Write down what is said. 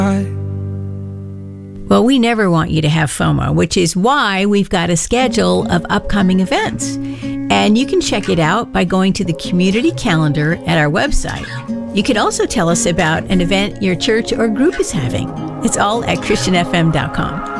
Well, we never want you to have FOMO, which is why we've got a schedule of upcoming events. And you can check it out by going to the community calendar at our website. You can also tell us about an event your church or group is having. It's all at ChristianFM.com.